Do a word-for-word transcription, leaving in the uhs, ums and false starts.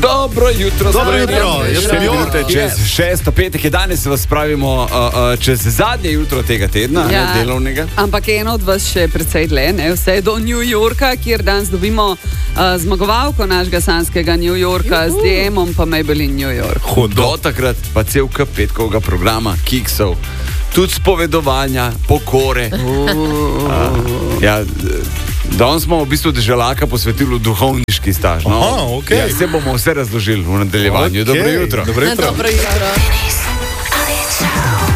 Dobro jutro, Dobro jutro, jaz sem Jure. Čez šesto petek je danes, vas spravimo uh, uh, čez zadnje jutro tega tedna, ja. ne, delovnega. Ampak eno od vas še precej dlje, ne, vse do New Yorka, kjer danes dobimo uh, zmagovalko našega sanskega New Yorka Juhu. Z D M-om pa Maybelline New York. Do takrat pa cel kup petkovega programa, kiksov, tudi spovedovanja, pokore. Uh, ja, danes smo v bistvu deželaka posvetili duhovniški staž. No? Aha, okay. Ja, se bomo vse razložili v nadaljevanju. Okay. Dobro jutro. Dobro jutro. Dobro jutro.